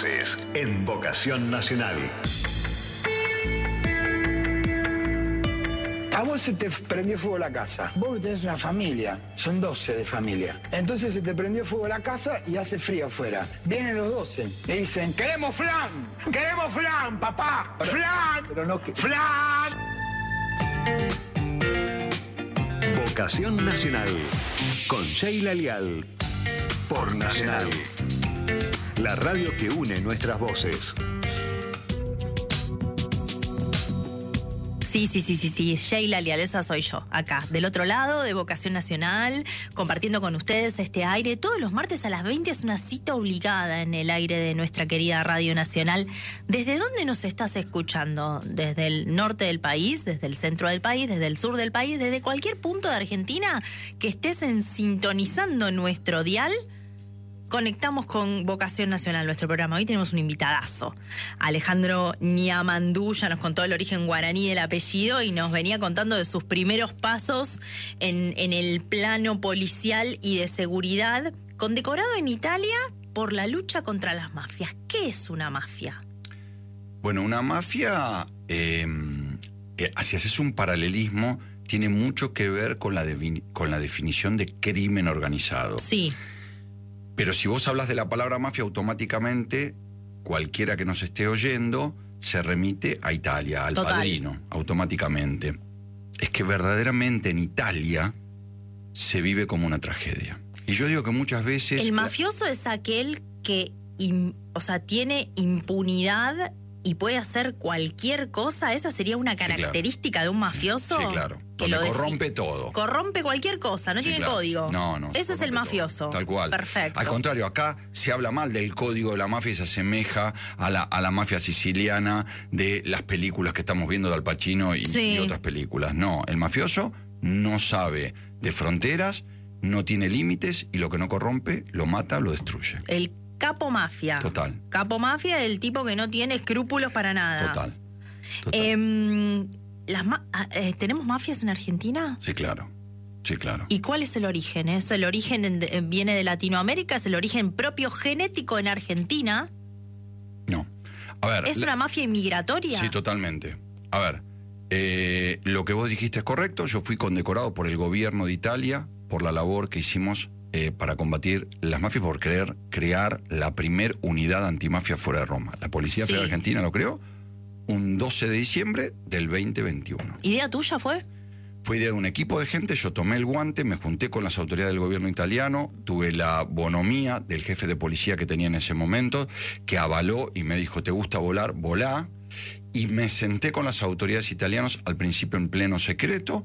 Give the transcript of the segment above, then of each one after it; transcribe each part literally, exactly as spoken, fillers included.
voces en Vocación Nacional. A vos se te prendió fuego la casa. Vos tenés una familia, son doce de familia. Entonces se te prendió fuego la casa y hace frío afuera. Vienen los doce y dicen, ¡queremos flan! ¡Queremos flan, papá! Pero, ¡flan! Pero no que... ¡Flan! Vocación Nacional con Sheila Lial por Nacional. La radio que une nuestras voces. Sí, sí, sí, sí, sí, Sheila Lial, esa soy yo, acá, del otro lado de Vocación Nacional, compartiendo con ustedes este aire. Todos los martes a las veinte es una cita obligada en el aire de nuestra querida Radio Nacional. ¿Desde dónde nos estás escuchando? ¿Desde el norte del país, desde el centro del país, desde el sur del país, desde cualquier punto de Argentina que estés en, sintonizando nuestro dial? Conectamos con Vocación Nacional, nuestro programa. Hoy tenemos un invitadazo. Alejandro Niamandú ya nos contó el origen guaraní del apellido y nos venía contando de sus primeros pasos en, en el plano policial y de seguridad, condecorado en Italia por la lucha contra las mafias. ¿Qué es una mafia? Bueno, una mafia, eh, eh, si haces un paralelismo, tiene mucho que ver con la, de, con la definición de crimen organizado. Sí. Pero si vos hablas de la palabra mafia, automáticamente cualquiera que nos esté oyendo se remite a Italia, al Total. padrino, automáticamente. Es que verdaderamente en Italia se vive como una tragedia. Y yo digo que muchas veces... El mafioso es aquel que, o sea, tiene impunidad y puede hacer cualquier cosa. ¿Esa sería una característica, sí, claro, de un mafioso? Sí, claro. Que Donde lo corrompe todo. Corrompe cualquier cosa, no Sí, tiene claro. código. No, no. Ese es el mafioso. Todo. Tal cual. Perfecto. Al contrario, acá se habla mal del código de la mafia y se asemeja a la, a la mafia siciliana de las películas que estamos viendo de Al Pacino y, Sí. y otras películas. No, el mafioso no sabe de fronteras, no tiene límites y lo que no corrompe lo mata, lo destruye. El capo mafia. Total. Capo mafia, el tipo que no tiene escrúpulos para nada. Total. Total. Eh, las ma- eh, ¿Tenemos mafias en Argentina? Sí, claro. Sí, claro. ¿Y cuál es el origen? ¿Es el origen en de, viene de Latinoamérica? ¿Es el origen propio genético en Argentina? No. A ver. ¿Es la, una mafia inmigratoria? Sí, totalmente. A ver, eh, lo que vos dijiste es correcto. Yo fui condecorado por el gobierno de Italia por la labor que hicimos eh, para combatir las mafias, por querer crear la primer unidad antimafia fuera de Roma. La Policía Sí. Federal Argentina lo creó un doce de diciembre del veinte veintiuno. ¿Idea tuya fue? Fue idea de un equipo de gente, yo tomé el guante, me junté con las autoridades del gobierno italiano, tuve la bonomía del jefe de policía que tenía en ese momento, que avaló y me dijo, ¿te gusta volar? Volá. Y me senté con las autoridades italianas, al principio en pleno secreto,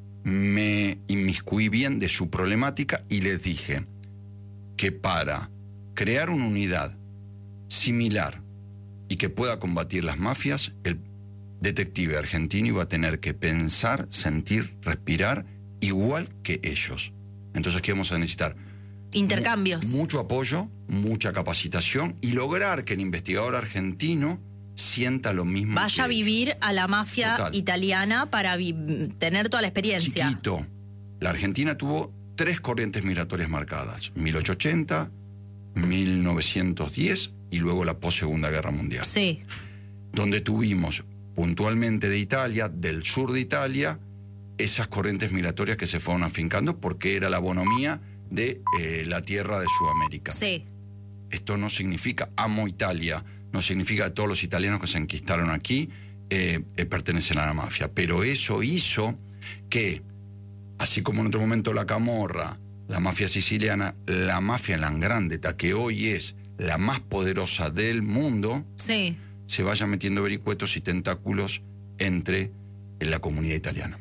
me inmiscuí bien de su problemática y les dije que para crear una unidad similar y que pueda combatir las mafias, el detective argentino iba a tener que pensar, sentir, respirar igual que ellos. Entonces, ¿qué vamos a necesitar? Intercambios. Mu- mucho apoyo, mucha capacitación y lograr que el investigador argentino sienta lo mismo. Vaya a que ellos. vivir a la mafia Total. italiana para vi- tener toda la experiencia. Chiquito. La Argentina tuvo tres corrientes migratorias marcadas: mil ochocientos ochenta, mil novecientos diez y luego la post-Segunda Guerra Mundial. Sí. Donde tuvimos puntualmente de Italia, del sur de Italia, esas corrientes migratorias que se fueron afincando porque era la bonomía de eh, la tierra de Sudamérica. Sí. Esto no significa amo Italia, no significa que todos los italianos que se enquistaron aquí eh, eh, pertenecen a la mafia, pero eso hizo que, así como en otro momento la Camorra, la mafia siciliana, la mafia Langrandet, que hoy es la más poderosa del mundo, Sí. se vayan metiendo vericuetos y tentáculos entre en la comunidad italiana.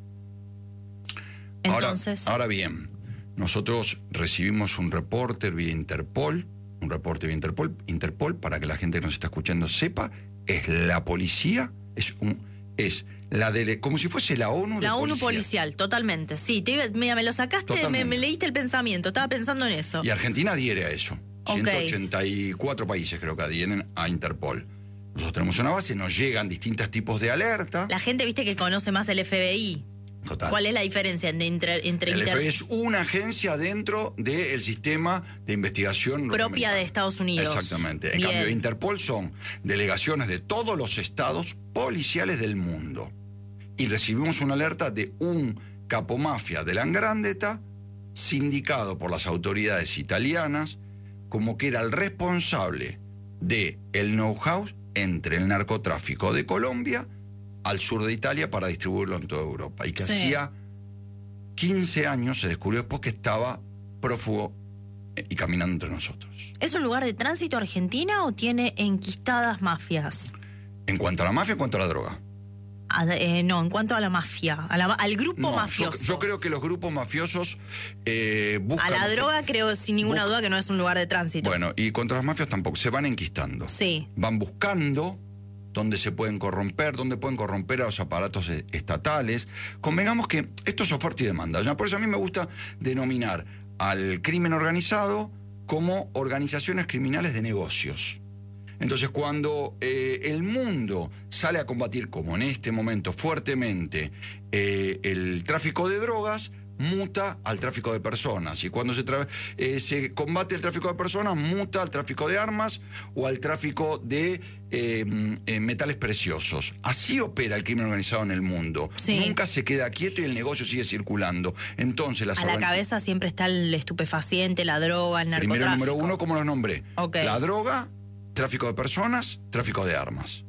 Entonces. Ahora, ahora bien, nosotros recibimos un reporte vía Interpol, un reporte vía Interpol, Interpol, para que la gente que nos está escuchando sepa, es la policía, es un, es la de, como si fuese la ONU. La de ONU policías. policial, totalmente. Sí, te iba- mira, me lo sacaste, me, Totalmente. me leíste el pensamiento, estaba pensando en eso. Y Argentina adhiere a eso. Ok. ciento ochenta y cuatro países creo que adhieren a Interpol. Nosotros tenemos una base, nos llegan distintos tipos de alerta. La gente, viste, que conoce más el F B I. Total. ¿Cuál es la diferencia entre, entre El Inter- F B I es una agencia dentro del sistema de investigación propia de Estados Unidos? Exactamente. En Bien. cambio, Interpol son delegaciones de todos los estados policiales del mundo. Y recibimos una alerta de un capomafia de la Ngrandeta, sindicado por las autoridades italianas, como que era el responsable del know-how entre el narcotráfico de Colombia al sur de Italia para distribuirlo en toda Europa. Y que Sí. hacía quince años se descubrió después que estaba prófugo y caminando entre nosotros. ¿Es un lugar de tránsito Argentina o tiene enquistadas mafias? En cuanto a la mafia, en cuanto a la droga. Ah, eh, no, en cuanto a la mafia, a la- al grupo No, yo, mafioso. yo creo que los grupos mafiosos eh, buscan... A la droga creo sin ninguna Busca- duda que no es un lugar de tránsito. Bueno, y contra las mafias tampoco, se van enquistando. Sí. Van buscando dónde se pueden corromper, dónde pueden corromper a los aparatos e- estatales. Convengamos que esto es oferta y demanda. Ya, por eso a mí me gusta denominar al crimen organizado como organizaciones criminales de negocios. Entonces, cuando eh, el mundo sale a combatir, como en este momento, fuertemente, eh, el tráfico de drogas, muta al tráfico de personas. Y cuando se, tra- eh, se combate el tráfico de personas, muta al tráfico de armas o al tráfico de eh, eh, metales preciosos. Así opera el crimen organizado en el mundo. Sí. Nunca se queda quieto y el negocio sigue circulando. Entonces, las A la organi- cabeza siempre está el estupefaciente, la droga, el narcotráfico. Primero, número uno, ¿cómo los nombré? Ok. La droga, tráfico de personas, tráfico de armas.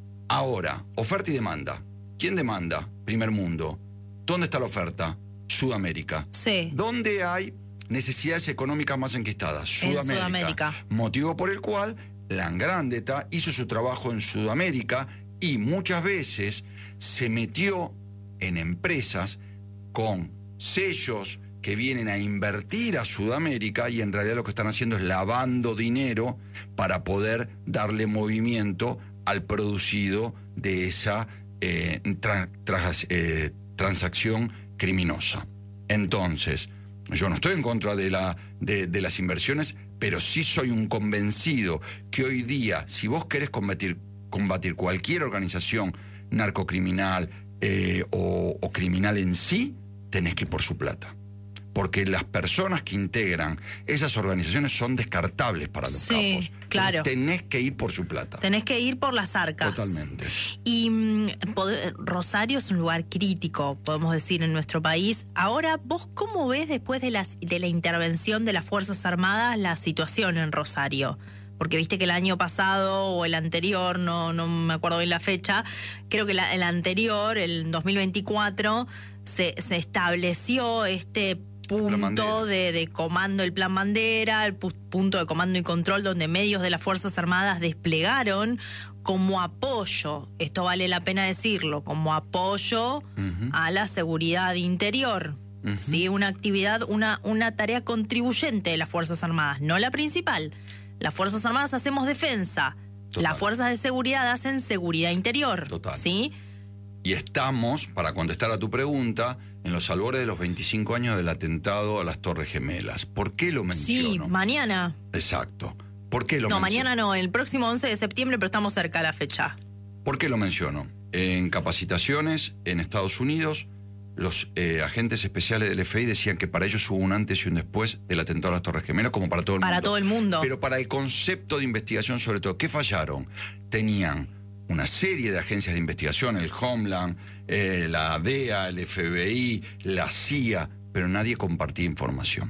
Ahora, oferta y demanda. ¿Quién demanda? Primer mundo. ¿Dónde está la oferta? Sudamérica. Sí. ¿Dónde hay necesidades económicas más enquistadas? Sudamérica. Sudamérica. Motivo por el cual la Ngrandeta hizo su trabajo en Sudamérica y muchas veces se metió en empresas con sellos que vienen a invertir a Sudamérica y en realidad lo que están haciendo es lavando dinero para poder darle movimiento al producido de esa eh, tra- tra- eh, transacción criminosa. Entonces, yo no estoy en contra de, la, de, de las inversiones, pero sí soy un convencido que hoy día, si vos querés combatir, combatir cualquier organización narcocriminal eh, o, o criminal en sí, tenés que ir por su plata. Porque las personas que integran esas organizaciones son descartables para los Sí, capos. claro. Entonces, tenés que ir por su plata. Tenés que ir por las arcas. Totalmente. Y mm, pod- Rosario es un lugar crítico, podemos decir, en nuestro país. Ahora, ¿vos cómo ves después de, las, de la intervención de las Fuerzas Armadas la situación en Rosario? Porque viste que el año pasado o el anterior, no, no me acuerdo bien la fecha, creo que la, el anterior, el dos mil veinticuatro, se, se estableció este punto de, de comando, el Plan Bandera, el pu- punto de comando y control donde medios de las Fuerzas Armadas desplegaron como apoyo, esto vale la pena decirlo, como apoyo Ujú. a la seguridad interior. Ujú. ¿Sí? Una actividad, una, una tarea contribuyente de las Fuerzas Armadas, no la principal. Las Fuerzas Armadas hacemos defensa, Total. las fuerzas de seguridad hacen seguridad interior. Total. ¿Sí? Y estamos, para contestar a tu pregunta, en los albores de los veinticinco años del atentado a las Torres Gemelas. ¿Por qué lo Sí, menciono? mañana. Exacto. ¿Por qué lo No, menciono? mañana no, el próximo once de septiembre, pero estamos cerca de la fecha. ¿Por qué lo menciono? En capacitaciones en Estados Unidos, los eh, agentes especiales del F B I decían que para ellos hubo un antes y un después del atentado a las Torres Gemelas, como para todo el Para mundo. todo el mundo. Pero para el concepto de investigación, sobre todo, ¿qué fallaron? Tenían una serie de agencias de investigación, el Homeland, eh, la D E A, el F B I, la C I A, pero nadie compartía información.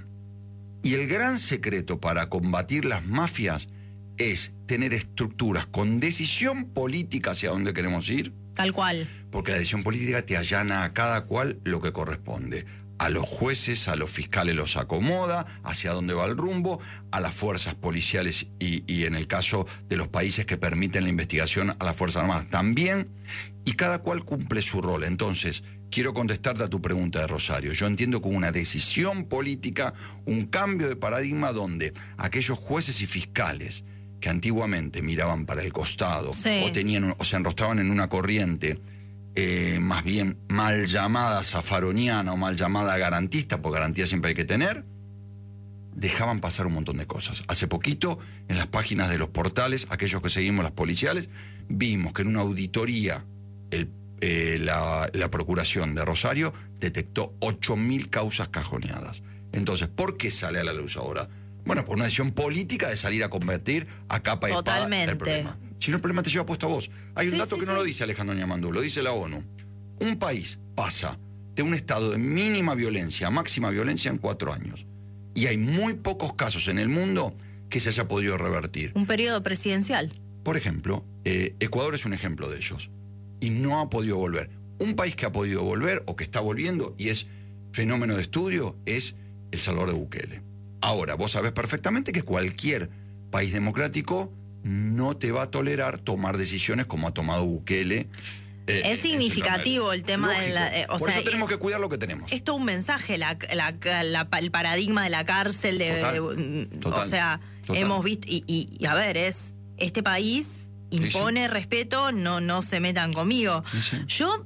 Y el gran secreto para combatir las mafias es tener estructuras con decisión política hacia dónde queremos ir, Tal cual. porque la decisión política te allana a cada cual lo que corresponde. A los jueces, a los fiscales los acomoda, hacia dónde va el rumbo, a las fuerzas policiales y, y en el caso de los países que permiten la investigación, a las Fuerzas Armadas también, y cada cual cumple su rol. Entonces, quiero contestarte a tu pregunta de Rosario. Yo entiendo que hubo una decisión política, un cambio de paradigma donde aquellos jueces y fiscales que antiguamente miraban para el costado Sí. o tenían o se enrostraban en una corriente eh, más bien mal llamada zafaroniana o mal llamada garantista, porque garantía siempre hay que tener, dejaban pasar un montón de cosas. Hace poquito, en las páginas de los portales, aquellos que seguimos las policiales, vimos que en una auditoría el eh, la, la Procuración de Rosario detectó ocho mil causas cajoneadas. Entonces, ¿por qué sale a la luz ahora? Bueno, por una decisión política de salir a combatir a capa y espada el problema. Si no, el problema te lleva puesto a vos. Hay un sí, dato sí, que sí. no lo dice Alejandro Niamandú, lo dice la ONU. Un país pasa de un estado de mínima violencia a máxima violencia en cuatro años. Y hay muy pocos casos en el mundo que se haya podido revertir. Un periodo presidencial. Por ejemplo, eh, Ecuador es un ejemplo de ellos. Y no ha podido volver. Un país que ha podido volver o que está volviendo y es fenómeno de estudio es El Salvador de Bukele. Ahora, vos sabés perfectamente que cualquier país democrático no te va a tolerar tomar decisiones como ha tomado Bukele. Eh, es significativo el tema Lógico. de la... Eh, o Por sea, eso tenemos es, que cuidar lo que tenemos. Es todo un mensaje, la, la, la, el paradigma de la cárcel, de, Total, de, total, o sea, total. hemos visto... Y, y, y a ver, es este país impone sí, sí. respeto, no, no se metan conmigo. Sí, sí. Yo...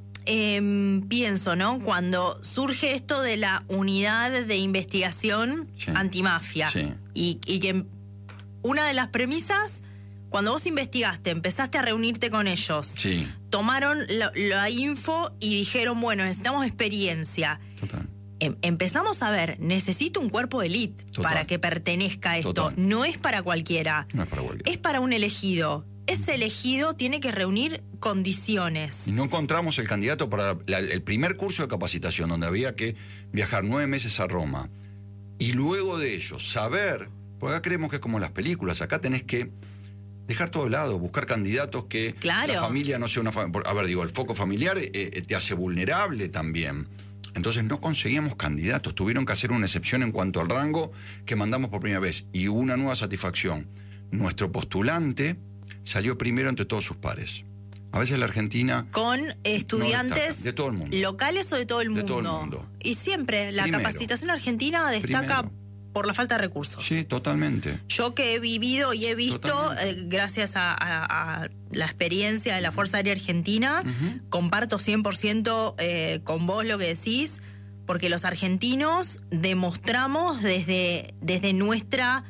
Eh, pienso, ¿no? Cuando surge esto de la unidad de investigación sí. antimafia sí. y, y que una de las premisas, cuando vos investigaste, empezaste a reunirte con ellos, sí. tomaron la, la info y dijeron, bueno, necesitamos experiencia. Total. Em, empezamos a ver, necesito un cuerpo de élite para que pertenezca a esto. Total. No es para cualquiera. No es para cualquiera. Es para un elegido. Ese elegido tiene que reunir condiciones. Y no encontramos el candidato para la, el primer curso de capacitación, donde había que viajar nueve meses a Roma. Y luego de ello, saber, porque acá creemos que es como las películas, acá tenés que dejar todo de lado, buscar candidatos que claro. la familia no sea una familia. A ver, digo, el foco familiar eh, te hace vulnerable también. Entonces no conseguíamos candidatos, tuvieron que hacer una excepción en cuanto al rango que mandamos por primera vez. Y hubo una nueva satisfacción. Nuestro postulante salió primero entre todos sus pares. A veces la Argentina... Con estudiantes no de todo el mundo. ¿Locales o de todo el mundo? De todo el mundo. Y siempre la Primero. capacitación argentina destaca Primero. por la falta de recursos. Sí, totalmente. Yo que he vivido y he visto, eh, gracias a, a, a la experiencia de la Fuerza Aérea Argentina, Uh-huh. comparto cien por ciento eh, con vos lo que decís, porque los argentinos demostramos desde, desde nuestra...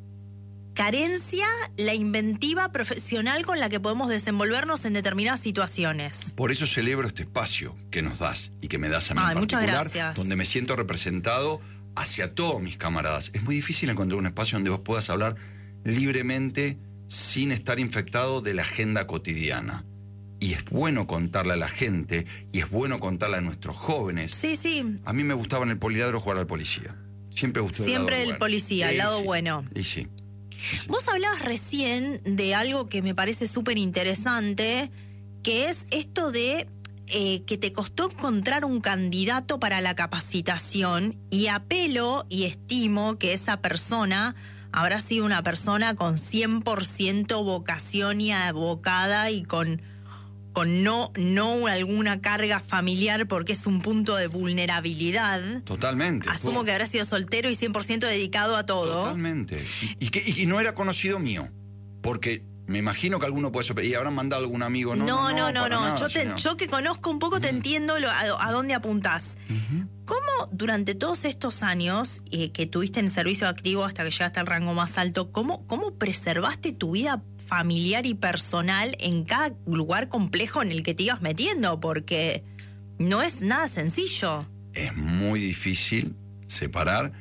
carencia la inventiva profesional con la que podemos desenvolvernos en determinadas situaciones. Por eso celebro este espacio que nos das y que me das a mí Ay, en muchas particular, gracias. donde me siento representado hacia todos mis camaradas. Es muy difícil encontrar un espacio donde vos puedas hablar libremente sin estar infectado de la agenda cotidiana. Y es bueno contarle a la gente, y es bueno contarle a nuestros jóvenes. Sí, sí. A mí me gustaba en el poliladro jugar al policía. Siempre gustó Siempre el, lado el bueno. policía, el Sí, lado sí. bueno. Y sí. Sí, sí. Vos hablabas recién de algo que me parece súper interesante, que es esto de eh, que te costó encontrar un candidato para la capacitación, y apelo y estimo que esa persona habrá sido una persona con cien por ciento vocación y abocada y con, con no, no alguna carga familiar, porque es un punto de vulnerabilidad. Totalmente. Asumo Fue- que habrá sido soltero y cien por ciento dedicado a todo. Totalmente. Y, y que, y no era conocido mío. Porque me imagino que alguno puede sorprender. Y habrán mandado algún amigo. No, No, no, no, para no. nada, Yo, te- señor. yo que conozco un poco te entiendo lo- a, a dónde apuntás. Ujú. ¿Cómo durante todos estos años eh, que tuviste en servicio activo hasta que llegaste al rango más alto, cómo, cómo preservaste tu vida familiar y personal en cada lugar complejo en el que te ibas metiendo? Porque no es nada sencillo. Es muy difícil separar.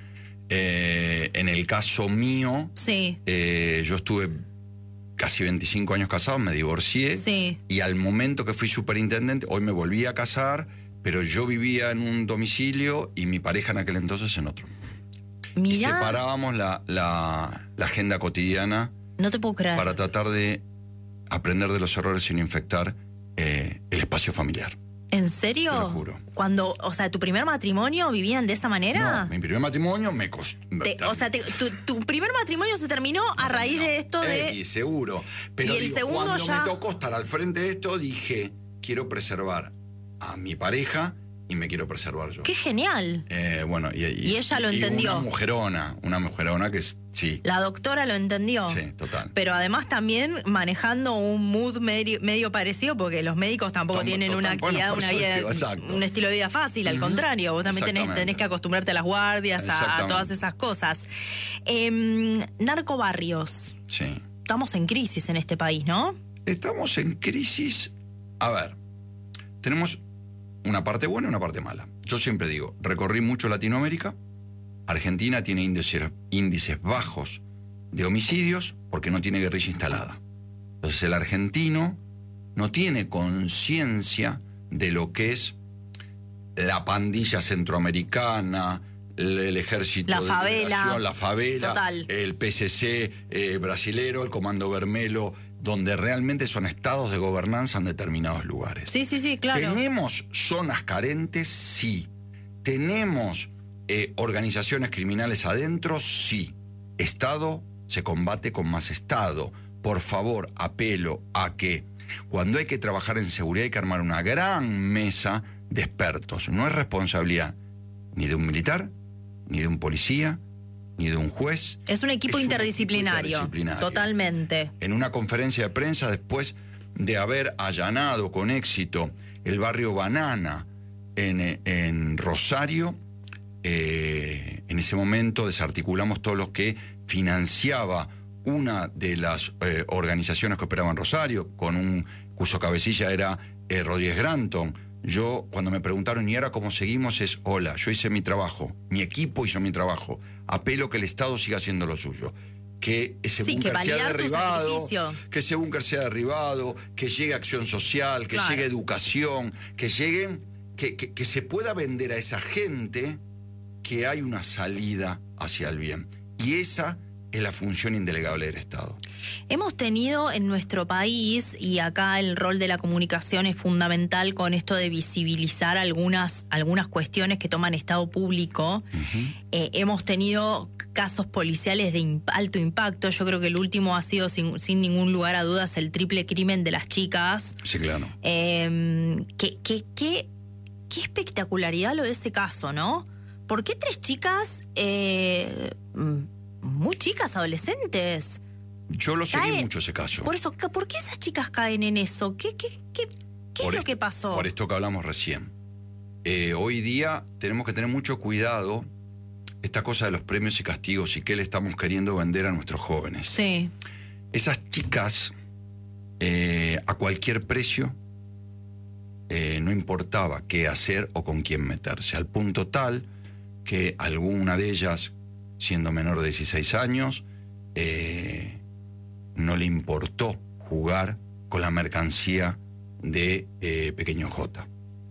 Eh, en el caso mío, Sí, eh, yo estuve casi veinticinco años casado, me divorcié. sí. Y al momento que fui superintendente, hoy me volví a casar, pero yo vivía en un domicilio y mi pareja en aquel entonces en otro. Y Mirá, separábamos la, la, la agenda cotidiana no te puedo creer. para tratar de aprender de los errores sin infectar eh, el espacio familiar. ¿En serio? Te lo juro. Cuando, o sea, ¿tu primer matrimonio vivían de esa manera? No, mi primer matrimonio me costó... Te- o sea, te- tu, tu primer matrimonio se terminó a raíz de esto de... Eh, seguro. Pero Y el digo, segundo cuando ya- me tocó estar al frente de esto, dije, quiero preservar a mi pareja y me quiero preservar yo. ¡Qué genial! Eh, bueno, y, Y ella lo entendió. Una mujerona, una mujerona que es, sí, La doctora lo entendió. sí, total. Pero además también manejando un mood medio, medio parecido, porque los médicos tampoco Tom- tienen total, una bueno, actividad, por una eso vida, digo, exacto. un estilo de vida fácil, al Ujú. contrario, vos también tenés, Exactamente. tenés que acostumbrarte a las guardias, a, a Exactamente. todas esas cosas. Em, narcobarrios. Sí. Estamos en crisis en este país, ¿no? Estamos en crisis. A ver, tenemos una parte buena y una parte mala. Yo siempre digo, recorrí mucho Latinoamérica. Argentina tiene índices, índices bajos de homicidios porque no tiene guerrilla instalada. Entonces el argentino no tiene conciencia de lo que es la pandilla centroamericana, el, el ejército la de favela, liberación, la favela, total. el P C C eh, brasilero, el Comando Vermelo, donde realmente son estados de gobernanza en determinados lugares. Sí, sí, sí, claro. ¿Tenemos zonas carentes? Sí. ¿Tenemos eh, organizaciones criminales adentro? Sí. Estado se combate con más Estado. Por favor, apelo a que cuando hay que trabajar en seguridad hay que armar una gran mesa de expertos. No es responsabilidad ni de un militar, ni de un policía, ni de un juez. Es un equipo, es interdisciplinario, un equipo interdisciplinario. Totalmente. En una conferencia de prensa, después de haber allanado con éxito el barrio Banana en, en Rosario, eh, en ese momento desarticulamos todo lo que financiaba una de las eh, organizaciones que operaban en Rosario, con un cuyo cabecilla era eh, Rodríguez Granton. Yo, cuando me preguntaron, ¿y ahora cómo seguimos? Es, hola, yo hice mi trabajo, mi equipo hizo mi trabajo, apelo que el Estado siga haciendo lo suyo. Que ese sí, búnker que sea validar tu derribado, sacrificio. que ese búnker sea derribado, que llegue acción social, que Claro. llegue educación, que lleguen, que, que, que se pueda vender a esa gente que hay una salida hacia el bien. Y esa es la función indelegable del Estado. Hemos tenido en nuestro país, y acá el rol de la comunicación es fundamental con esto de visibilizar algunas, algunas cuestiones que toman Estado público. Uh-huh. Eh, hemos tenido casos policiales de imp- alto impacto. Yo creo que el último ha sido, sin, sin ningún lugar a dudas, el triple crimen de las chicas. Sí, claro. Eh, ¿qué, qué, qué, qué espectacularidad lo de ese caso, ¿no? ¿Por qué tres chicas... Eh, muy chicas, adolescentes? Yo lo seguí Cae, mucho ese caso. Por eso, ¿por qué esas chicas caen en eso? ¿Qué, qué, qué, qué es esto, lo que pasó? Por esto que hablamos recién. Eh, hoy día tenemos que tener mucho cuidado esta cosa de los premios y castigos y qué le estamos queriendo vender a nuestros jóvenes. Sí. Esas chicas, eh, a cualquier precio, eh, no importaba qué hacer o con quién meterse, al punto tal que alguna de ellas, siendo menor de dieciséis años, eh, no le importó jugar con la mercancía de eh, Pequeño J.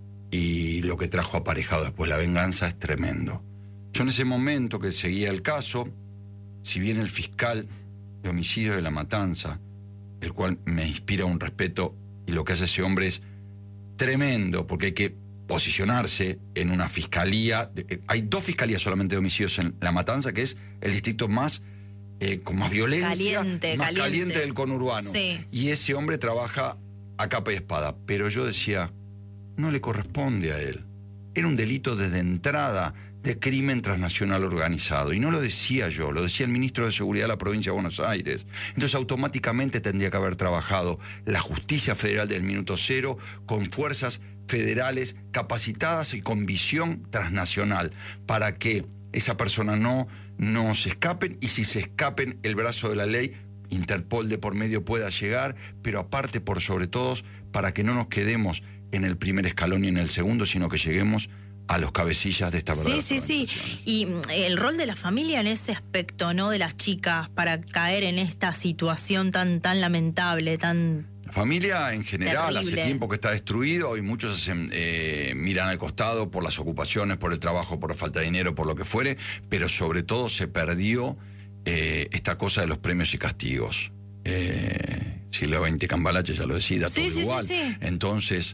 Y lo que trajo aparejado después la venganza es tremendo. Yo en ese momento que seguía el caso, si bien el fiscal de homicidio de La Matanza, el cual me inspira un respeto, y lo que hace ese hombre es tremendo, porque hay que posicionarse en una fiscalía. Hay dos fiscalías solamente de homicidios en La Matanza, que es el distrito más eh, con más violencia, caliente, más caliente. caliente del conurbano. Sí. Y ese hombre trabaja a capa y espada. Pero yo decía, no le corresponde a él. Era un delito desde entrada de crimen transnacional organizado. Y no lo decía yo, lo decía el ministro de Seguridad de la provincia de Buenos Aires. Entonces automáticamente tendría que haber trabajado la justicia federal del minuto cero con fuerzas federales capacitadas y con visión transnacional para que esa persona no, no se escapen, y si se escapen, el brazo de la ley, Interpol de por medio, pueda llegar, pero aparte, por sobre todo, para que no nos quedemos en el primer escalón y en el segundo, sino que lleguemos a los cabecillas de esta verdad. Sí, sí, sí. Y el rol de la familia en ese aspecto, ¿no? De las chicas para caer en esta situación tan, tan lamentable, tan... La familia en general terrible. Hace tiempo que está destruido y muchos hacen, eh, miran al costado por las ocupaciones, por el trabajo, por la falta de dinero, por lo que fuere, pero sobre todo se perdió eh, esta cosa de los premios y castigos. Eh, siglo veinte, Cambalache ya lo decía, sí, todo sí, igual. Sí, sí. Entonces,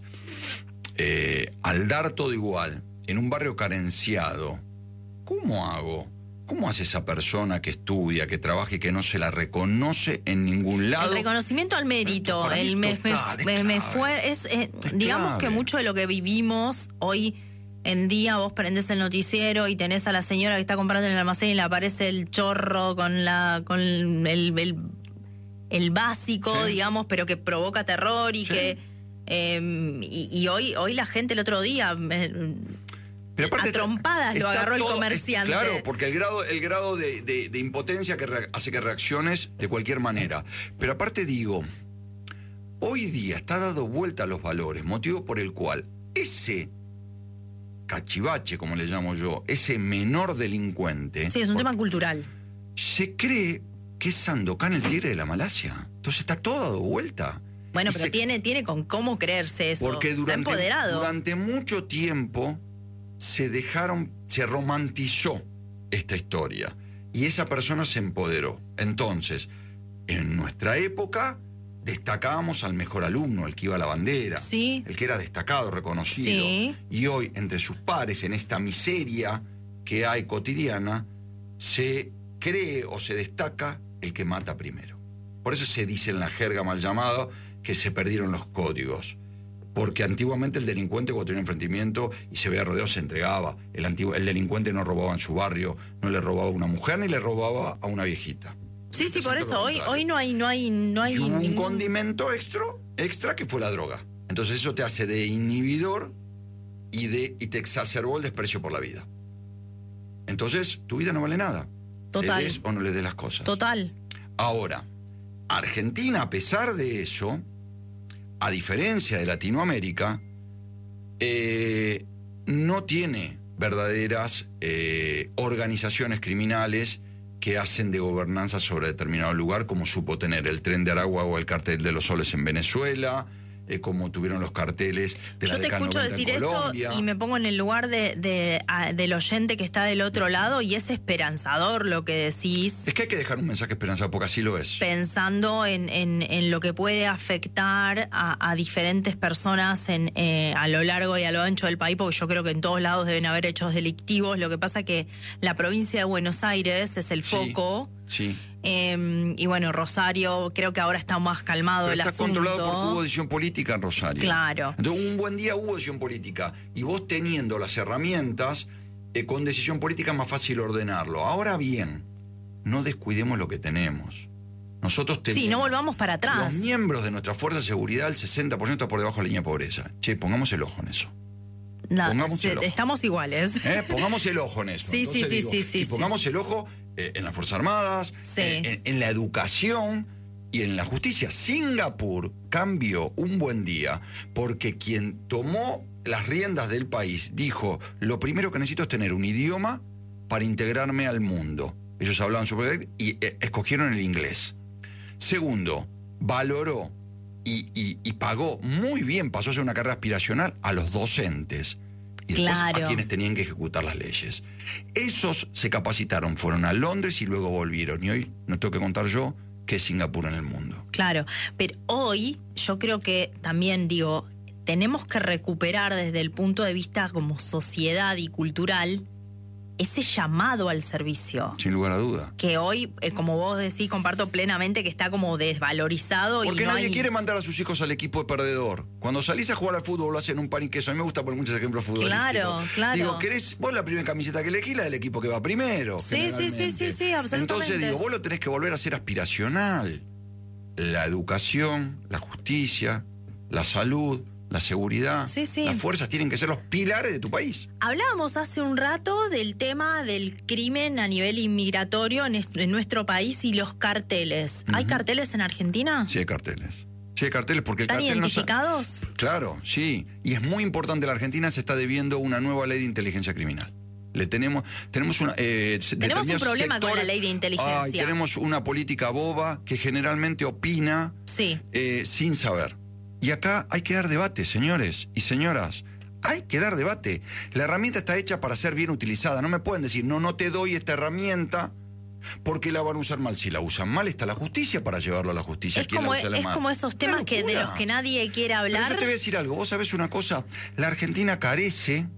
eh, al dar todo igual, en un barrio carenciado, ¿cómo hago? ¿Cómo hace esa persona que estudia, que trabaja y que no se la reconoce en ningún lado? El reconocimiento al mérito, el me, total, me, es me clave. fue, es, eh, Es digamos clave. que mucho de lo que vivimos hoy en día, vos prendés el noticiero y tenés a la señora que está comprando en el almacén y le aparece el chorro con la, con el, el, el básico, Sí. digamos, pero que provoca terror y Sí. que eh, y, y hoy, hoy la gente el otro día eh, Pero aparte a trompadas lo está agarró el todo- comerciante. Claro, porque el grado, el grado de, de- de impotencia que re- hace que reacciones de cualquier manera. Pero aparte digo, hoy día está dado vuelta a los valores, motivo por el cual ese cachivache, como le llamo yo, ese menor delincuente... Sí, es un tema cultural. Se cree que es Sandokan el tigre de la Malasia. Entonces está todo dado vuelta. Bueno, Y pero se- tiene, tiene con cómo creerse eso. Porque Está durante, empoderado. durante mucho tiempo se dejaron, se romantizó esta historia. Y esa persona se empoderó. Entonces, en nuestra época, destacábamos al mejor alumno, el que iba a la bandera. Sí. El que era destacado, reconocido. Sí. Y hoy, entre sus pares, en esta miseria que hay cotidiana, se cree o se destaca el que mata primero. Por eso se dice en la jerga mal llamada que se perdieron los códigos. Porque antiguamente el delincuente cuando tenía un enfrentamiento y se veía rodeado se entregaba. El, antiguo, el delincuente no robaba en su barrio, no le robaba a una mujer ni le robaba a una viejita. Sí, sí, por Exacto eso. lo Hoy, contrario. hoy no hay, no hay, no hay Y hubo un ningún- condimento extra, extra que fue la droga. Entonces eso te hace de inhibidor y, de, y te exacerbó el desprecio por la vida. Entonces tu vida no vale nada. Total. Le des o no le des las cosas. Total. Ahora, Argentina, a pesar de eso, a diferencia de Latinoamérica, eh, no tiene verdaderas eh, organizaciones criminales que hacen de gobernanza sobre determinado lugar, como supo tener el Tren de Aragua o el Cartel de los Soles en Venezuela, eh, como tuvieron los carteles de la Yo te década escucho noventa decir en esto Colombia. y me pongo en el lugar de, de- a- del oyente que está del otro lado y es esperanzador lo que decís, Es que hay que dejar un mensaje esperanzador, porque así lo es. pensando en, en- en lo que puede afectar a, a diferentes personas en, eh, a lo largo y a lo ancho del país, porque yo creo que en todos lados deben haber hechos delictivos. Lo que pasa que la provincia de Buenos Aires es el Sí, foco. Sí. eh, y bueno, Rosario creo que ahora está más calmado Pero el está asunto. controlado porque hubo decisión política en Rosario. Claro. Entonces, un buen día hubo decisión política. Y vos teniendo las herramientas, eh, con decisión política es más fácil ordenarlo. Ahora bien, no descuidemos lo que tenemos. Nosotros tenemos... Sí, no volvamos para atrás. Los miembros de nuestra fuerza de seguridad, el sesenta por ciento está por debajo de la línea de pobreza. Che, pongamos el ojo en eso. No, pongamos se- el ojo. estamos iguales. ¿Eh? Pongamos el ojo en eso. Sí, sí, Entonces sí, digo, sí, sí, Y sí. pongamos el ojo eh, en las Fuerzas Armadas, Sí. eh, en, en la educación y en la justicia. Singapur cambió un buen día porque quien tomó las riendas del país dijo, lo primero que necesito es tener un idioma para integrarme al mundo. Ellos hablaban sobre y eh, escogieron el inglés. Segundo, valoró y, y- y pagó muy bien, pasó a ser una carrera aspiracional a los docentes y después Claro. a quienes tenían que ejecutar las leyes. Esos se capacitaron, fueron a Londres y luego volvieron. Y hoy no tengo que contar yo qué es Singapur en el mundo. Claro, pero hoy yo creo que también digo, tenemos que recuperar desde el punto de vista como sociedad y cultural ese llamado al servicio. Sin lugar a duda. Que hoy, eh, como vos decís, comparto plenamente que está como desvalorizado. Porque y no nadie hay... quiere mandar a sus hijos al equipo de perdedor. Cuando salís a jugar al fútbol lo hacen un pan y queso. A mí me gusta poner muchos ejemplos futbolísticos. Claro, claro. Digo, ¿querés vos la primera camiseta que elegís, la del equipo que va primero? Sí, sí, sí, generalmente. sí, sí, absolutamente. Entonces digo, vos lo tenés que volver a ser aspiracional. La educación, la justicia, la salud, la seguridad, Sí, sí. las fuerzas tienen que ser los pilares de tu país. Hablábamos hace un rato del tema del crimen a nivel inmigratorio en, est- en nuestro país y los carteles. ¿Hay carteles en Argentina? Sí hay carteles. Sí hay carteles porque el ¿Están cartel no sa- identificados? Claro, sí. Y es muy importante, la Argentina se está debiendo una nueva ley de inteligencia criminal. Le tenemos, tenemos una. eh, se- Tenemos un determinados problema con la ley de inteligencia. Ay, tenemos una política boba que generalmente opina Sí. eh, sin saber. Y acá hay que dar debate, señores y señoras. Hay que dar debate. La herramienta está hecha para ser bien utilizada. No me pueden decir, no, no te doy esta herramienta porque la van a usar mal. Si la usan mal, está la justicia para llevarlo a la justicia. Es ¿Quién como, la usa es mal? como esos Una temas que de locura. los que nadie quiere Pero hablar. yo te voy a decir algo. Vos sabés una cosa. La Argentina carece,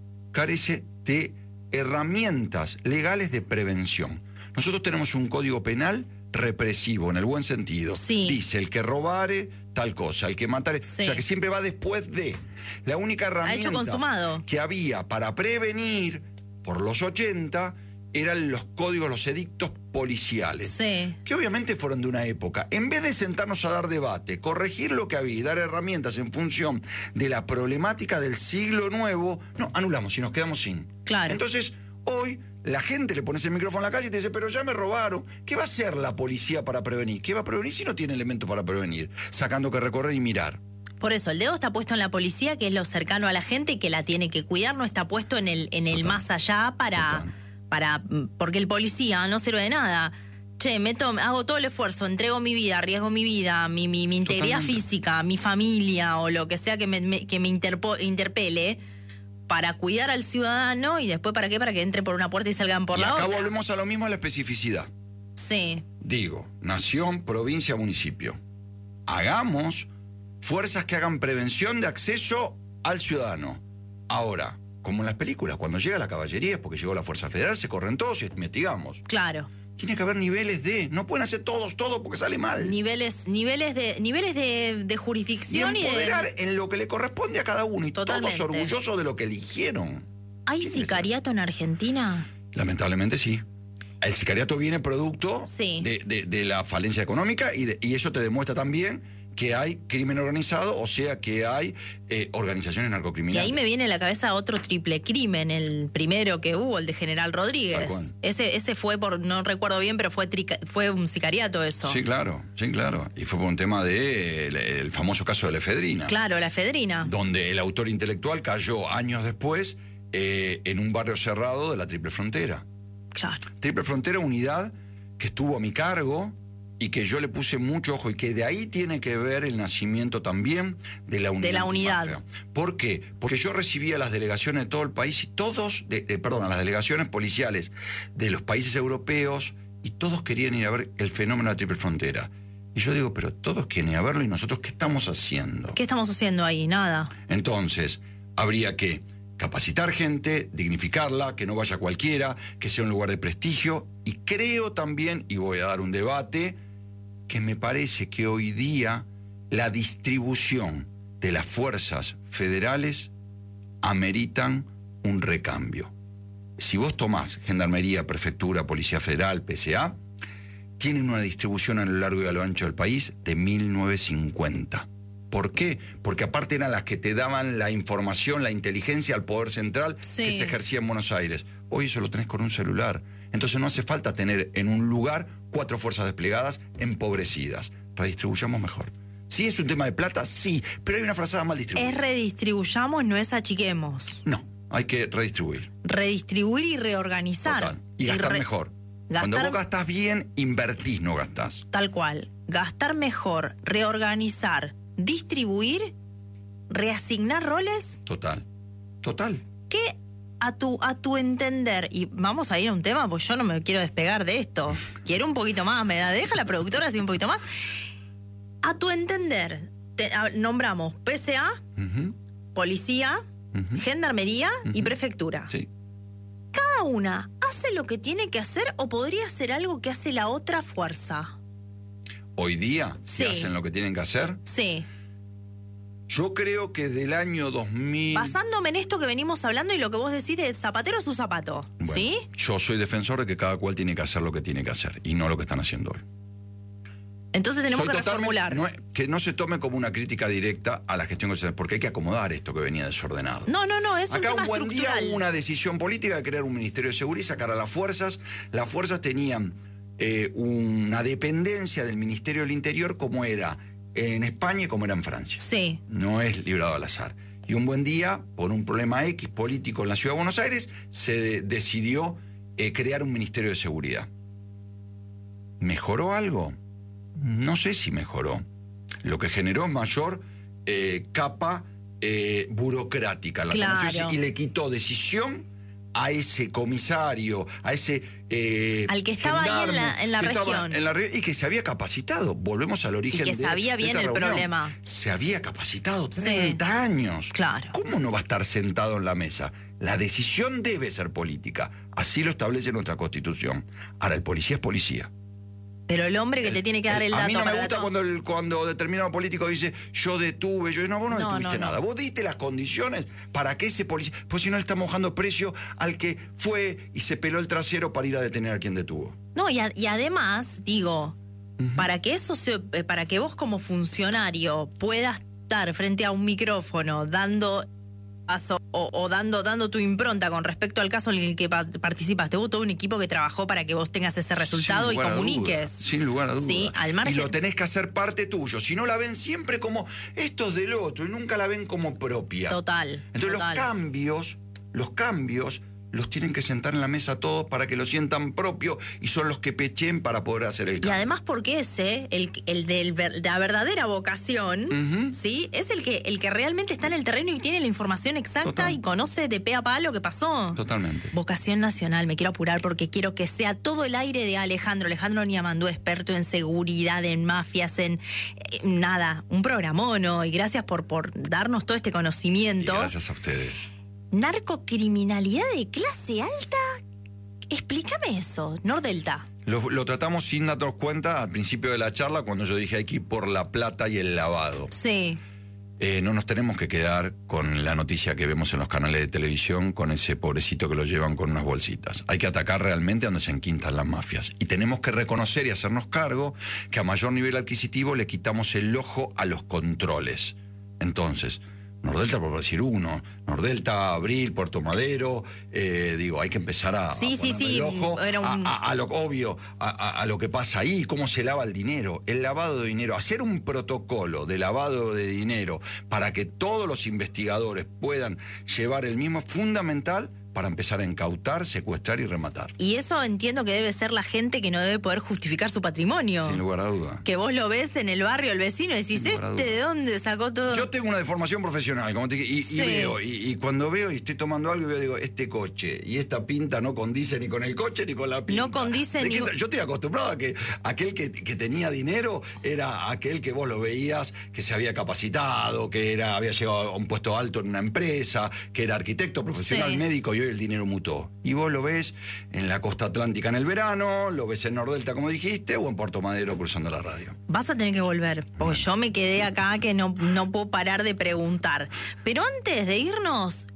carece de herramientas legales de prevención. Nosotros tenemos un código penal represivo, en el buen sentido. Sí. Dice, el que robare, tal cosa, el que matare. Sí. O sea, que siempre va después de. La única herramienta consumado. que había para prevenir, por los ochenta, eran los códigos, los edictos policiales. Sí. Que obviamente fueron de una época. En vez de sentarnos a dar debate, corregir lo que había y dar herramientas en función de la problemática del siglo nuevo, no, anulamos y nos quedamos sin. Claro. Entonces, hoy la gente le pones el micrófono en la calle y te dice, pero ya me robaron. ¿Qué va a hacer la policía para prevenir? ¿Qué va a prevenir si no tiene elementos para prevenir? Sacando que recorrer y mirar. Por eso, el dedo está puesto en la policía, que es lo cercano a la gente y que la tiene que cuidar, no está puesto en el, en el Total. más allá para, para. Porque el policía no sirve de nada. Che, meto, hago todo el esfuerzo, entrego mi vida, arriesgo mi vida, mi, mi, mi integridad Totalmente. física, mi familia o lo que sea que me, me- que me interpo- interpele para cuidar al ciudadano y después ¿para qué? Para que entre por una puerta y salgan por y la acá otra. volvemos a lo mismo, a la especificidad. Sí, Digo, nación, provincia, municipio. Hagamos fuerzas que hagan prevención de acceso al ciudadano. Ahora, como en las películas, cuando llega la caballería es porque llegó la Fuerza Federal, se corren todos y investigamos. claro. Tiene que haber niveles de... No pueden hacer todos, todo porque sale mal. Niveles, niveles de, niveles de, de Y jurisdicción y, empoderar de. en lo que le corresponde a cada uno. Y Totalmente. todos orgullosos de lo que eligieron. ¿Hay ¿Quién es sicariato en Argentina? Lamentablemente sí. El sicariato viene producto Sí. de, de- de la falencia económica y, de- y eso te demuestra también que hay crimen organizado, o sea que hay eh, organizaciones Y narcocriminales. ahí me viene a la cabeza otro triple crimen, el primero que hubo, el de General Tal Rodríguez. cual. Ese, ese fue por, no recuerdo bien, pero fue trica- fue un sicariato eso. Sí, claro, sí, claro. Y fue por un tema del de el famoso caso de la efedrina. Claro, la efedrina. Donde el autor intelectual cayó años después eh, en un barrio cerrado de la Triple Frontera. Claro. Triple Frontera, unidad que estuvo a mi cargo y que yo le puse mucho ojo y que de ahí tiene que ver el nacimiento también de la unidad. De la unidad. antimafia. ¿Por qué? Porque yo recibía las delegaciones de todo el país y todos, de, de- perdón, a las delegaciones policiales de los países europeos y todos querían ir a ver el fenómeno de la Triple Frontera. Y yo digo, pero todos quieren ir a verlo y nosotros, ¿qué estamos haciendo? ¿Qué estamos haciendo ahí? Nada. Entonces, habría que capacitar gente, dignificarla, que no vaya cualquiera, que sea un lugar de prestigio. Y creo también, y voy a dar un debate, que me parece que hoy día la distribución de las fuerzas federales ameritan un recambio. Si vos tomás Gendarmería, Prefectura, Policía Federal, P C A, tienen una distribución a lo largo y a lo ancho del país de mil novecientos cincuenta. ¿Por qué? Porque aparte eran las que te daban la información, la inteligencia al poder central Sí. que se ejercía en Buenos Aires. Hoy eso lo tenés con un celular. Entonces no hace falta tener en un lugar cuatro fuerzas desplegadas empobrecidas. Redistribuyamos mejor. ¿Sí es un tema de plata? Sí, pero hay una frazada mal distribuida. Es redistribuyamos, no es achiquemos. No, hay que redistribuir. Redistribuir y reorganizar. Total. Y gastar re- mejor. gastar- Cuando vos gastás bien, invertís, no gastás. Tal cual. Gastar mejor, reorganizar, distribuir, reasignar roles. Total. Total. ¿Qué a tu, a tu entender? Y vamos a ir a un tema, pues yo no me quiero despegar de esto. Quiero un poquito más, me da, deja la productora así un poquito más. A tu entender, te- a- nombramos P C A, Ujú, policía, ujú. gendarmería y Ujú. prefectura. Sí. ¿Cada una hace lo que tiene que hacer o podría hacer algo que hace la otra fuerza? Hoy día, si Sí. hacen lo que tienen que hacer, Sí. yo creo que del año dos mil... Basándome en esto que venimos hablando y lo que vos decís de zapatero a su zapato. Bueno, ¿Sí? yo soy defensor de que cada cual tiene que hacer lo que tiene que hacer y no lo que están haciendo hoy. Entonces tenemos Soy que totalmente- reformular. no es- que no se tome como una crítica directa a la gestión que se hace, porque hay que acomodar esto que venía desordenado. No, no, no, es un Acá tema un buen día estructural. hubo una decisión política de crear un Ministerio de Seguridad y sacar a las fuerzas. Las fuerzas tenían eh, una dependencia del Ministerio del Interior como era en España y como era en Francia. Sí. No es librado al azar. Y un buen día, por un problema X político en la Ciudad de Buenos Aires, se de- decidió eh, crear un Ministerio de Seguridad. ¿Mejoró algo? No sé si mejoró. Lo que generó es mayor eh, capa eh, burocrática en la Claro. comunicación y le quitó decisión a ese comisario, a ese eh, Al que estaba ahí en gendarme la- en la que estaba región. en la re- y que se había capacitado. Volvemos al origen Y que de- sabía de bien esta el reunión. problema. Se había capacitado Sí. treinta años. Claro. ¿Cómo no va a estar sentado en la mesa? La decisión debe ser política. Así lo establece nuestra Constitución. Ahora, el policía es policía. Pero el hombre que te tiene que dar el dato A mí no me para gusta dato- cuando, el, cuando determinado político dice yo detuve, yo no, vos no, No, detuviste no, no. nada. Vos diste las condiciones para que ese policía... Pues si no le está mojando precio al que fue y se peló el trasero para ir a detener a quien detuvo. No, y, a- y además, digo, para que eso se, eh, para que vos como funcionario puedas estar frente a un micrófono dando O, o dando, dando tu impronta con respecto al caso en el que pa- participaste. Hubo todo un equipo que trabajó para que vos tengas ese resultado y comuniques. Duda, sin lugar a dudas. Sí, al margen. Y lo tenés que hacer parte tuyo. Si no, la ven siempre como esto es del otro y nunca la ven como propia. Total. Entonces total. los cambios, los cambios los tienen que sentar en la mesa todos para que lo sientan propio y son los que pechen para poder hacer el cambio. Y además porque ese, el, el del ver- de la verdadera vocación, Ujú. ¿sí? Es el que, el que realmente está en el terreno y tiene la información exacta Total. y conoce de pe a pa lo que pasó. Totalmente. Vocación nacional, me quiero apurar porque quiero que sea todo el aire de Alejandro. Alejandro Niamandú, experto en seguridad, en mafias, en eh, nada, un programón, y gracias por, por darnos todo este Y conocimiento. gracias a ustedes. Narcocriminalidad de clase alta, explícame eso, Nordelta. Lo, lo tratamos sin darnos cuenta al principio de la charla cuando yo dije hay que ir por la plata y el lavado. Sí. Eh, no nos tenemos que quedar con la noticia que vemos en los canales de televisión con ese pobrecito que lo llevan con unas bolsitas. Hay que atacar realmente donde se enquintan las mafias. Y tenemos que reconocer y hacernos cargo que a mayor nivel adquisitivo le quitamos el ojo a los controles. Entonces, Nordelta, por decir uno, Nordelta, Abril, Puerto Madero, eh, digo, hay que empezar a, Sí, a sí, ponerle sí, el ojo era un- a, a- a lo obvio, a, a- a lo que pasa ahí, cómo se lava el dinero, el lavado de dinero, hacer un protocolo de lavado de dinero para que todos los investigadores puedan llevar el mismo, es fundamental para empezar a incautar, secuestrar y rematar. Y eso entiendo que debe ser la gente que no debe poder justificar su patrimonio. Sin lugar a duda. Que vos lo ves en el barrio, el vecino, y decís, Sin lugar a ¿este duda. de dónde sacó todo? Yo tengo una deformación profesional, como te dije, y, y Sí. veo, y, y cuando veo y estoy tomando algo y veo, digo, este coche y esta pinta no condice ni con el coche ni con la pinta. No condice ¿De ni- qué tra- Yo estoy acostumbrado a que aquel que, que tenía dinero era aquel que vos lo veías que se había capacitado, que era, había llegado a un puesto alto en una empresa, que era arquitecto, profesional, Sí. médico, y hoy el dinero mutó. Y vos lo ves en la costa atlántica en el verano, lo ves en Nordelta, como dijiste, o en Puerto Madero cruzando la radio. Vas a tener que volver, porque yo me quedé acá que no, no puedo parar de preguntar. Pero antes de irnos,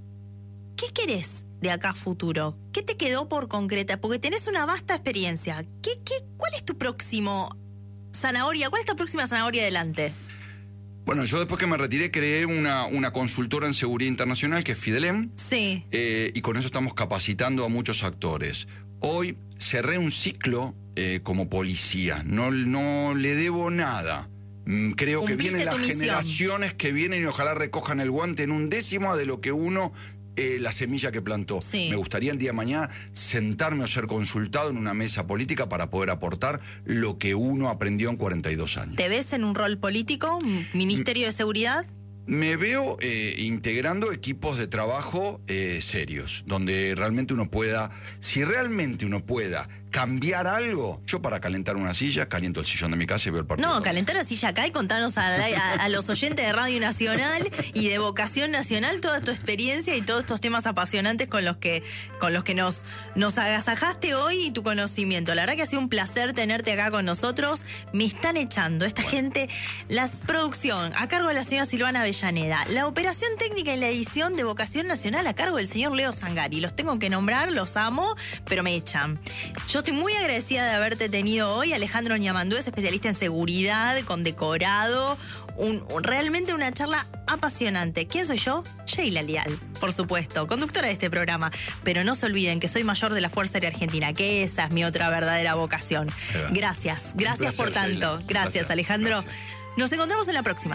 ¿qué querés de acá a futuro? ¿Qué te quedó por concretar? Porque tenés una vasta experiencia. ¿Qué, qué, ¿Cuál es tu próximo zanahoria? ¿Cuál es tu próxima zanahoria adelante? Bueno, yo después que me retiré creé una, una consultora en seguridad internacional que es Fidelem. Sí. Eh, y con eso estamos capacitando a muchos actores. Hoy cerré un ciclo eh, como policía, no, no le debo nada. Mm, Creo que Cumpliste vienen las tu misión. generaciones que vienen y ojalá recojan el guante en un décimo de lo que uno, eh, la semilla que plantó. Sí. Me gustaría el día de mañana sentarme o ser consultado en una mesa política para poder aportar lo que uno aprendió en cuarenta y dos años. ¿Te ves en un rol político? ¿Ministerio de Seguridad? Me veo eh, integrando equipos de trabajo eh, serios, donde realmente uno pueda, si realmente uno pueda cambiar algo, yo para calentar una silla, caliento el sillón de mi casa y veo el partido. No, calentar la silla acá y contanos a, a- a los oyentes de Radio Nacional y de Vocación Nacional toda tu experiencia y todos estos temas apasionantes con los que, con los que nos, nos agasajaste hoy y tu conocimiento. La verdad que ha sido un placer tenerte acá con nosotros. Me están echando esta gente, la producción a cargo de la señora Silvana Avellaneda, la operación técnica y la edición de Vocación Nacional a cargo del señor Leo Zangari. Los tengo que nombrar, los amo, pero me echan. Yo estoy muy agradecida de haberte tenido hoy. Alejandro Niamandú es especialista en seguridad, condecorado. Un, un- realmente una charla apasionante. ¿Quién soy yo? Sheila Lial, por supuesto, conductora de este programa. Pero no se olviden que soy mayor de la Fuerza Aérea Argentina, que esa es mi otra verdadera vocación. Ahí va. Gracias, gracias placer, por tanto. Sheila. Un Gracias, placer. Alejandro. Gracias. Nos encontramos en la próxima.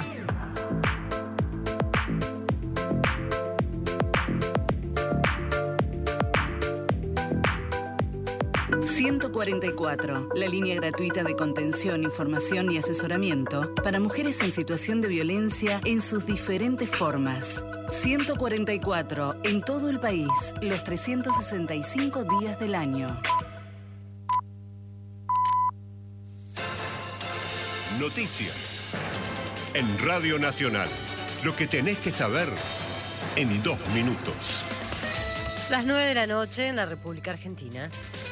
ciento cuarenta y cuatro, la línea gratuita de contención, información y asesoramiento para mujeres en situación de violencia en sus diferentes formas. ciento cuarenta y cuatro, en todo el país, los trescientos sesenta y cinco días del año. Noticias. En Radio Nacional. Lo que tenés que saber en dos minutos. Las nueve de la noche en la República Argentina.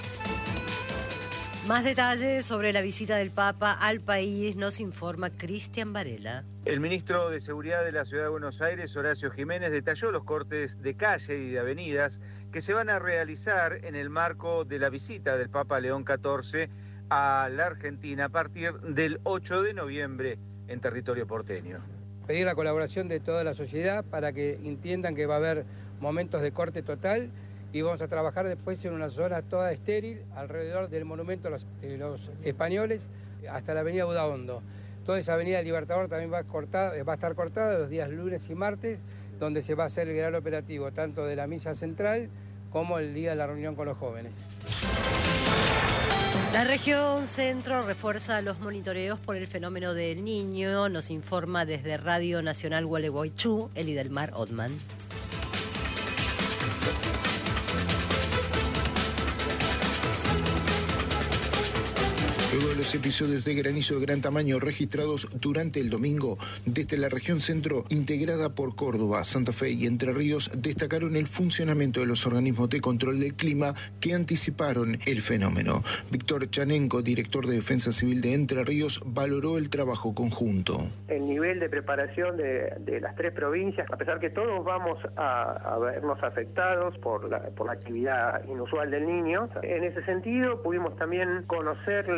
Más detalles sobre la visita del Papa al país nos informa Cristian Varela. El ministro de Seguridad de la Ciudad de Buenos Aires, Horacio Jiménez, detalló los cortes de calle y de avenidas que se van a realizar en el marco de la visita del Papa León catorce a la Argentina a partir del ocho de noviembre en territorio porteño. pedir la colaboración de toda la sociedad para que entiendan que va a haber momentos de corte total y vamos a trabajar después en una zona toda estéril alrededor del monumento a los, de los españoles hasta la avenida Budaondo. Toda esa avenida Libertador también va, cortada, va a estar cortada los días lunes y martes, donde se va a hacer el gran operativo, tanto de la misa central como el día de la reunión con los jóvenes. La región centro refuerza los monitoreos por el fenómeno del Niño, nos informa desde Radio Nacional Gualeguaychú, Elidelmar Otman. Luego de los episodios de granizo de gran tamaño registrados durante el domingo, desde la región centro, integrada por Córdoba, Santa Fe y Entre Ríos, destacaron el funcionamiento de los organismos de control del clima que anticiparon el fenómeno. Víctor Chanenko, director de Defensa Civil de Entre Ríos, valoró el trabajo conjunto. El nivel de preparación de, de las tres provincias, a pesar que todos vamos a, a vernos afectados por la, por la actividad inusual del Niño, en ese sentido pudimos también conocer